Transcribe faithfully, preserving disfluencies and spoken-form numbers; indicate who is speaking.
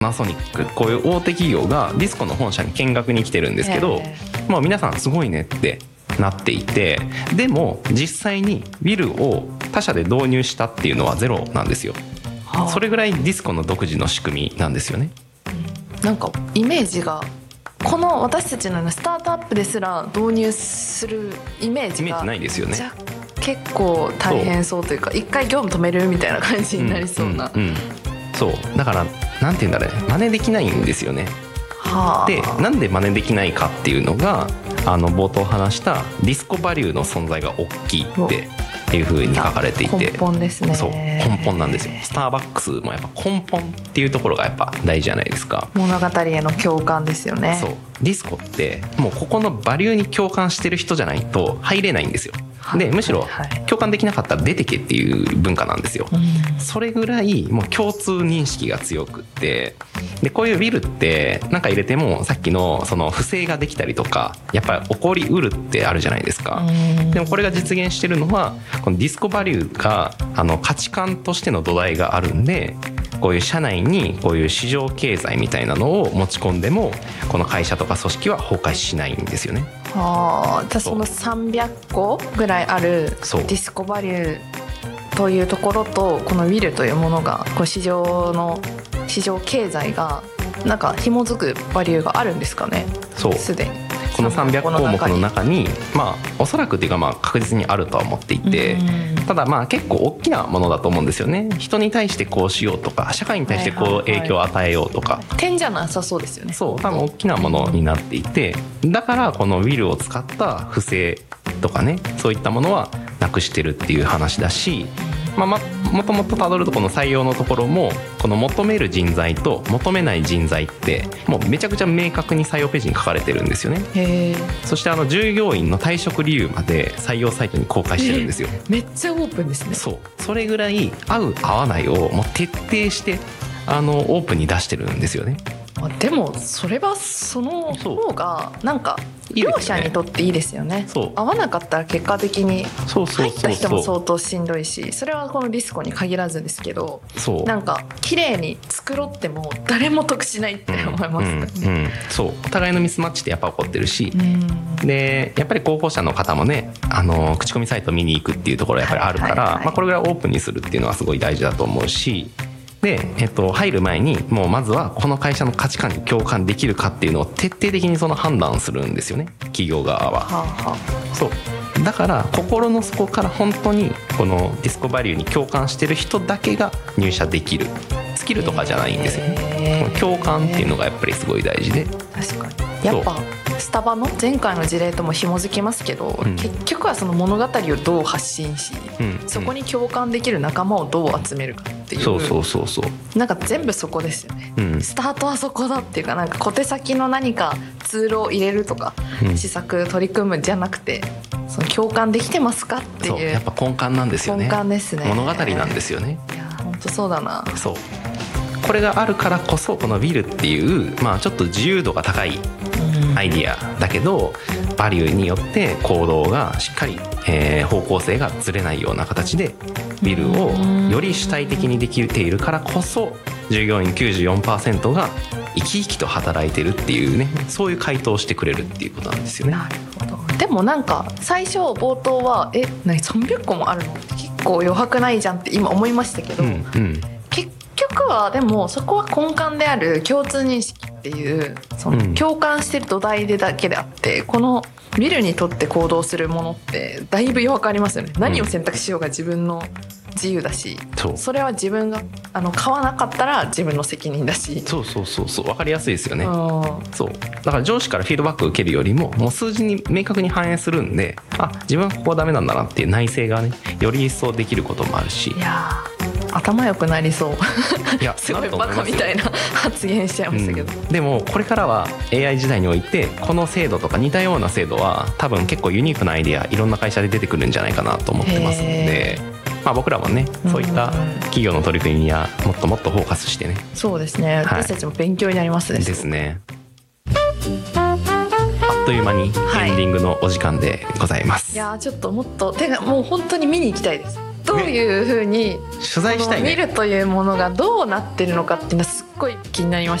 Speaker 1: パナソニック、こういう大手企業がディスコの本社に見学に来てるんですけど、まあ、皆さんすごいねってなっていて、でも実際にウィルを他社で導入したっていうのはゼロなんですよ。はあ、それぐらいディスコの独自の仕組みなんですよね。
Speaker 2: なんかイメージがこの私たちのようなスタートアップですら導入するイメージが
Speaker 1: イメージないですよね。
Speaker 2: じゃ結構大変そうというか、一回業務止めるみたいな感じになりそうな、
Speaker 1: うんうんうん、そうだからなんて言うんだろうね、真似できないんですよね。はあ、でなんで真似できないかっていうのが、あの冒頭話したディスコバリューの存在が大きいっていう風に書かれていて、
Speaker 2: 根本ですね。
Speaker 1: そう根本なんですよ。スターバックスもやっぱ根本っていうところがやっぱ大事じゃないですか。
Speaker 2: 物語への共感ですよね。
Speaker 1: そうディスコってもうここのバリューに共感してる人じゃないと入れないんですよ。でむしろ共感できなかったら出てけっていう文化なんですよ。それぐらいもう共通認識が強くって、でこういうウィルってなんか入れてもさっきのその不正ができたりとかやっぱり起こりうるってあるじゃないですか。でもこれが実現してるのはこのディスコバリューがあの価値観としての土台があるんで、こういう社内にこういう市場経済みたいなのを持ち込んでもこの会社とか組織は崩壊しないんですよね。
Speaker 2: はあ、じゃあそのさんびゃっこぐらいあるディスコバリューというところとこのウィルというものがこう市場の市場経済がなんか紐づくバリューがあるんですかね。
Speaker 1: そう
Speaker 2: すでに
Speaker 1: このさんびゃくこうもくの中にまあおそらくっていうかまあ確実にあるとは思っていて、ただまあ結構大きなものだと思うんですよね。人に対してこうしようとか社会に対してこう影響を与えようとか、
Speaker 2: 点じゃなさそうですよね。
Speaker 1: そう多分大きなものになっていて、だからこのウィルを使った不正とかね、そういったものはなくしてるっていう話だし、まあ、まもともとたどるとこの採用のところもこの求める人材と求めない人材ってもうめちゃくちゃ明確に採用ページに書かれてるんですよね。
Speaker 2: へー。
Speaker 1: そしてあの従業員の退職理由まで採用サイトに公開してるんですよ。
Speaker 2: めっちゃオープンですね。
Speaker 1: そうそれぐらい合う合わないをもう徹底してあのオープンに出してるんですよね。
Speaker 2: でもそれはその方がなんか両者にとっていいですよね。
Speaker 1: そう
Speaker 2: 合わなかったら結果的に入った人も相当しんどいし、それはこのディスコに限らずですけど、そうなんか綺麗に作ろっても誰も得しないって思いますね。うんうんうん、
Speaker 1: そうお互いのミスマッチってやっぱ起こってるし、うん、でやっぱり候補者の方もねあの口コミサイト見に行くっていうところがやっぱりあるから、はいはいはい、まあ、これぐらいオープンにするっていうのはすごい大事だと思うし、で、えっと、入る前にもうまずはこの会社の価値観に共感できるかっていうのを徹底的にその判断するんですよね、企業側は。はあはあ、そうだから心の底から本当にこのディスコバリューに共感してる人だけが入社できるスキルとかじゃないんですよね。この共感っていうのがやっぱりすごい大事で、
Speaker 2: 確かにやっぱスタバの前回の事例とも紐づきますけど、うん、結局はその物語をどう発信し、うん、そこに共感できる仲間をどう集めるかっていう、そうそうそうそうなんか全部そこですよね、うん、スタートはそこだっていうか、なんか小手先の何かツールを入れるとか、うん、施策取り組むじゃなくてその共感できてますかっていう、そう
Speaker 1: やっぱ根幹なんですよね。
Speaker 2: 根幹ですね。
Speaker 1: 物語なんですよね。
Speaker 2: いや本当そうだな。
Speaker 1: そうこれがあるからこそこのウィルっていう、まあ、ちょっと自由度が高いアイディアだけど、うん、バリューによって行動がしっかり、えー、方向性がずれないような形でウィルをより主体的にできているからこそ従業員 きゅうじゅうよんパーセント が生き生きと働いてるっていうね、そういう回答をしてくれるっていうことなんですよね。
Speaker 2: なるほど。でもなんか最初冒頭はえ何さんびゃっこもあるのって結構余白ないじゃんって今思いましたけど、うんうん、結局はでもそこは根幹である共通認識っていうその共感してる土台でだけであって、うん、このビルにとって行動するものってだいぶ余白ありますよね。何を選択しようが自分の自由だし、うん、それは自分があの買わなかったら自分の責任だし、
Speaker 1: そうそうそうそう分かりやすいですよね。そうだから上司からフィードバックを受けるよりももう数字に明確に反映するんで、あ自分はここはダメなんだなっていう内省がねより一層できることもあるし、
Speaker 2: いや頭良くなりそう。いやすごいバカみたいな発言しちゃいましたけど、
Speaker 1: うん、でもこれからは エーアイ 時代においてこの制度とか似たような制度は多分結構ユニークなアイデアいろんな会社で出てくるんじゃないかなと思ってますので、まあ、僕らもねそういった企業の取り組みやもっともっとフォーカスしてね、
Speaker 2: そうですね、はい、私たちも勉強になりますね。
Speaker 1: ですね。あっという間にエンディングのお時間でございます、
Speaker 2: はい、いやちょっともっと手がもう本当に見に行きたいです。 どういうふうに
Speaker 1: 取材したいね。
Speaker 2: 見るというものがどうなってるのかっていうのはすっごい気になりました。